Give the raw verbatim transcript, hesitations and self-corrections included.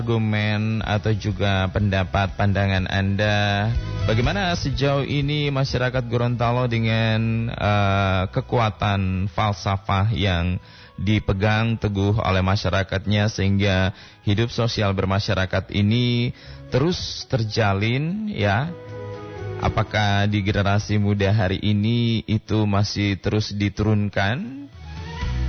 argumen atau juga pendapat pandangan Anda. Bagaimana sejauh ini masyarakat Gorontalo dengan uh, kekuatan falsafah yang dipegang teguh oleh masyarakatnya sehingga hidup sosial bermasyarakat ini terus terjalin, ya? Apakah di generasi muda hari ini itu masih terus diturunkan